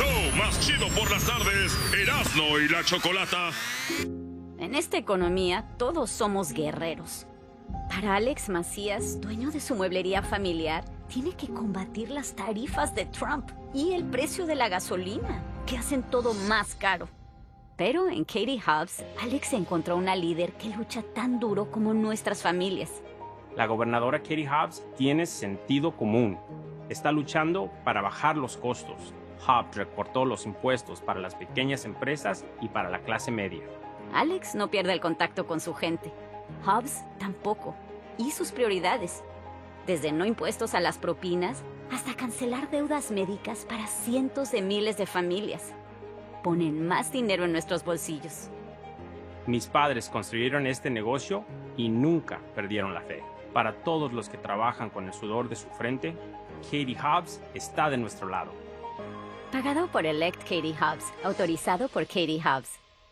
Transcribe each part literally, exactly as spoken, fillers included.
show más chido por las tardes, Erasmo y la Chocolata. En esta economía, todos somos guerreros. Para Alex Macías, dueño de su mueblería familiar, tiene que combatir las tarifas de Trump y el precio de la gasolina, que hacen todo más caro. Pero en Katie Hobbs, Alex encontró una líder que lucha tan duro como nuestras familias. La gobernadora Katie Hobbs tiene sentido común. Está luchando para bajar los costos. Hobbs recortó los impuestos para las pequeñas empresas y para la clase media. Alex no pierde el contacto con su gente. Hobbs tampoco. Y sus prioridades. Desde no impuestos a las propinas hasta cancelar deudas médicas para cientos de miles de familias. Ponen más dinero en nuestros bolsillos. Mis padres construyeron este negocio y nunca perdieron la fe. Para todos los que trabajan con el sudor de su frente, Katie Hobbs está de nuestro lado. Pagado por Elect Katie Hobbs. Autorizado por Katie Hobbs.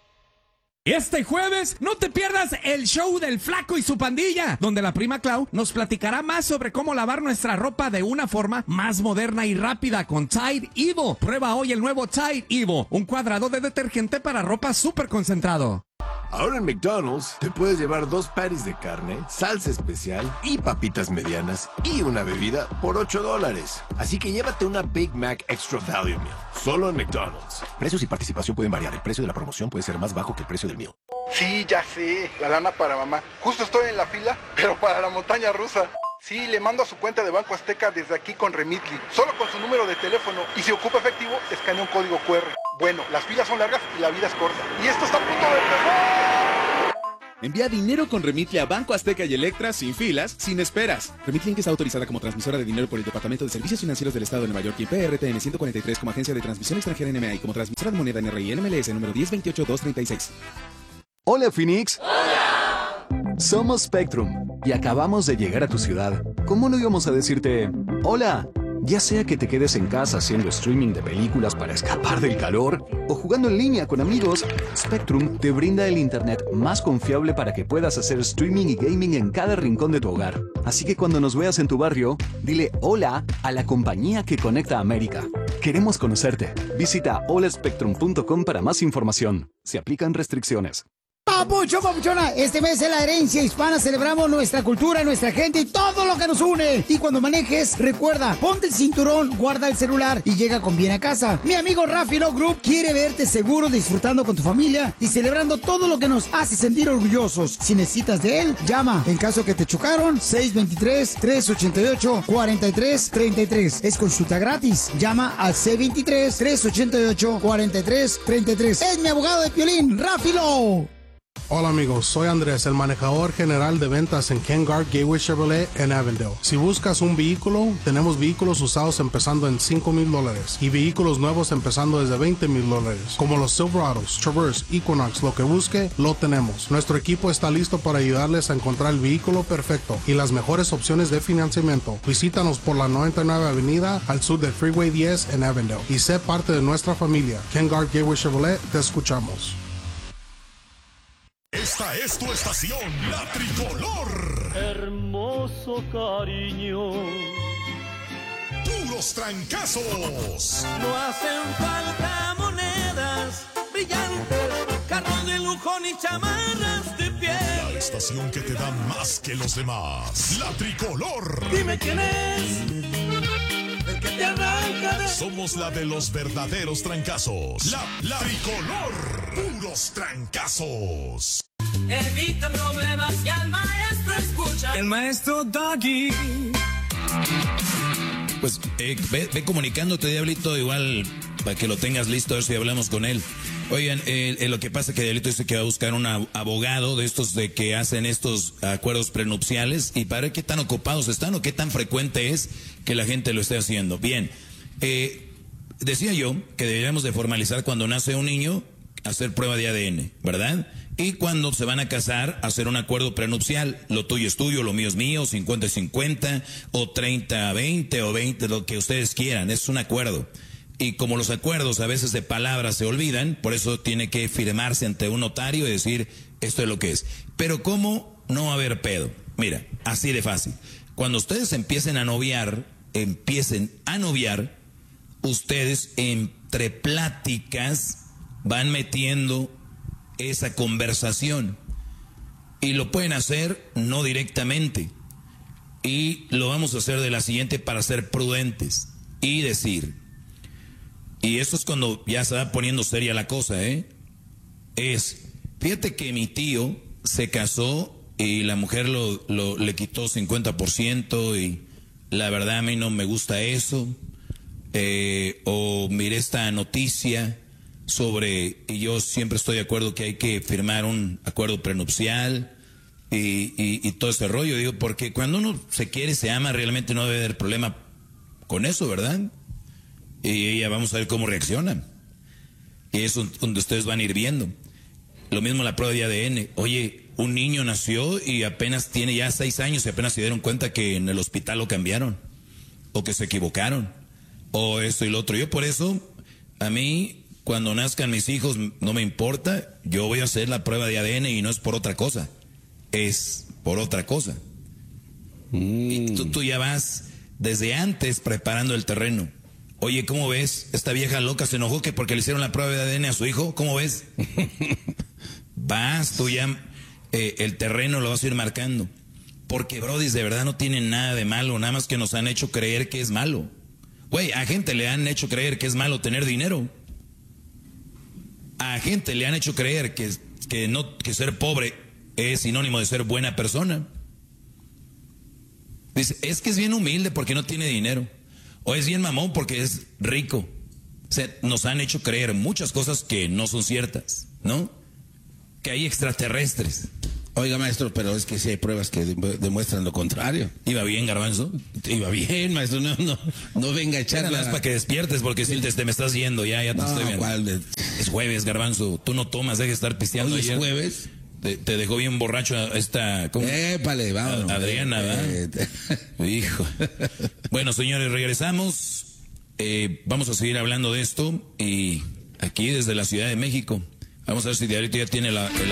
Este jueves, no te pierdas el show del Flaco y su pandilla, donde la prima Clau nos platicará más sobre cómo lavar nuestra ropa de una forma más moderna y rápida con Tide Evo. Prueba hoy el nuevo Tide Evo, un cuadrado de detergente para ropa súper concentrado. Ahora en McDonald's te puedes llevar dos patties de carne, salsa especial y papitas medianas y una bebida por ocho dólares. Así que llévate una Big Mac Extra Value Meal, solo en McDonald's. Precios y participación pueden variar. El precio de la promoción puede ser más bajo que el precio del meal. Sí, ya sé, la lana para mamá. Justo estoy en la fila, pero para la montaña rusa. Sí, le mando a su cuenta de Banco Azteca desde aquí con Remitly, solo con su número de teléfono. Y si ocupa efectivo, escanea un código cu erre. Bueno, las filas son largas y la vida es corta. Y esto está a punto de empezar. Envía dinero con Remitly a Banco Azteca y Electra sin filas, sin esperas. Remitly está autorizada como transmisora de dinero por el Departamento de Servicios Financieros del Estado de Nueva York y P R T N ciento cuarenta y tres como agencia de transmisión extranjera N M A y como transmisora de moneda N R I N M L S número diez veintiocho dos treinta y seis. Hola, Phoenix. ¡Hola! Somos Spectrum y acabamos de llegar a tu ciudad. ¿Cómo no íbamos a decirte hola? Ya sea que te quedes en casa haciendo streaming de películas para escapar del calor o jugando en línea con amigos, Spectrum te brinda el internet más confiable para que puedas hacer streaming y gaming en cada rincón de tu hogar. Así que cuando nos veas en tu barrio, dile hola a la compañía que conecta a América. Queremos conocerte. Visita hola spectrum punto com para más información. Se aplican restricciones. Papucho, papuchona, este mes en la herencia hispana celebramos nuestra cultura, nuestra gente y todo lo que nos une. Y cuando manejes, recuerda, ponte el cinturón, guarda el celular y llega con bien a casa. Mi amigo Rafi Love Group quiere verte seguro disfrutando con tu familia y celebrando todo lo que nos hace sentir orgullosos. Si necesitas de él, llama. En caso que te chocaron, seis dos tres, tres ocho ocho, cuatro tres tres tres. Es consulta gratis. Llama al seis dos tres, tres ocho ocho, cuatro tres tres tres. Es mi abogado de Piolín, Rafi Love. Hola amigos, soy Andrés, el manejador general de ventas en Ken Garff Gateway Chevrolet en Avondale. Si buscas un vehículo, tenemos vehículos usados empezando en cinco mil dólares y vehículos nuevos empezando desde veinte mil dólares, como los Silverados, Traverse, Equinox, lo que busque, lo tenemos. Nuestro equipo está listo para ayudarles a encontrar el vehículo perfecto y las mejores opciones de financiamiento. Visítanos por la noventa y nueve Avenida al sur del Freeway diez en Avondale y sé parte de nuestra familia. Ken Garff Gateway Chevrolet, te escuchamos. Esta es tu estación, la tricolor. Hermoso cariño. Puros trancazos. No hacen falta monedas brillantes, carros de lujo ni chamarras de piel. La estación que te da más que los demás. La tricolor. Dime quién es. El que te arranca de... Somos la de los verdaderos trancazos. La, la tricolor. Puros trancazos. Evita problemas y al maestro escucha. El maestro Doggy. Pues eh, ve, ve comunicándote, Diablito, igual para que lo tengas listo, a ver si hablamos con él. Oigan, eh, eh, lo que pasa es que Diablito dice que va a buscar un abogado de estos de que hacen estos acuerdos prenupciales y para ver qué tan ocupados están o qué tan frecuente es que la gente lo esté haciendo. Bien, eh, decía yo que deberíamos de formalizar cuando nace un niño, hacer prueba de A D N, ¿verdad? Y cuando se van a casar, hacer un acuerdo prenupcial. Lo tuyo es tuyo, lo mío es mío, cincuenta y cincuenta, o treinta a veinte, o veinte, lo que ustedes quieran. Es un acuerdo. Y como los acuerdos a veces de palabras se olvidan, por eso tiene que firmarse ante un notario y decir, esto es lo que es. Pero ¿cómo no va a haber pedo? Mira, así de fácil. Cuando ustedes empiecen a noviar, empiecen a noviar, ustedes empiecen entre pláticas van metiendo esa conversación. Y lo pueden hacer no directamente. Y lo vamos a hacer de la siguiente para ser prudentes. Y decir, y eso es cuando ya se va poniendo seria la cosa, ¿eh? Es, fíjate que mi tío se casó y la mujer lo, lo, le quitó cincuenta por ciento y la verdad a mí no me gusta eso. Eh, o miré esta noticia sobre, y yo siempre estoy de acuerdo que hay que firmar un acuerdo prenupcial y, y, y todo ese rollo, digo, porque cuando uno se quiere, se ama, realmente no debe haber problema con eso, ¿verdad? Y ya vamos a ver cómo reaccionan. Y es donde ustedes van a ir viendo. Lo mismo la prueba de A D N. Oye, un niño nació y apenas tiene ya seis años y apenas se dieron cuenta que en el hospital lo cambiaron, o que se equivocaron, o esto y lo otro. Yo por eso, a mí, cuando nazcan mis hijos, no me importa, yo voy a hacer la prueba de A D N y no es por otra cosa, es por otra cosa. Mm. Y tú, tú ya vas desde antes preparando el terreno. Oye, ¿cómo ves? Esta vieja loca se enojó que porque le hicieron la prueba de A D N a su hijo, ¿cómo ves? Vas, tú ya, eh, el terreno lo vas a ir marcando. Porque, brodis, de verdad no tienen nada de malo, nada más que nos han hecho creer que es malo. Güey, a gente le han hecho creer que es malo tener dinero. A gente le han hecho creer que, que, no, que ser pobre es sinónimo de ser buena persona. Dice, es que es bien humilde porque no tiene dinero. O es bien mamón porque es rico. O sea, nos han hecho creer muchas cosas que no son ciertas, ¿no? Que hay extraterrestres. Oiga, maestro, pero es que sí hay pruebas que demuestran lo contrario. ¿Iba bien, Garbanzo? Iba bien, maestro, no, no, no venga a echar la... para que despiertes, porque si te, te me estás yendo, ya, ya te no, estoy viendo. ¿cuál de... Es jueves, Garbanzo, tú no tomas, deja de estar pisteando. Hoy es ayer. jueves. Te, te dejó bien borracho esta... ¿cómo? Épale, vámonos. Adriana, ¿verdad? Eh, Hijo. Bueno, señores, regresamos. Eh, vamos a seguir hablando de esto y aquí desde la Ciudad de México. Vamos a ver si Diablito ya tiene la... la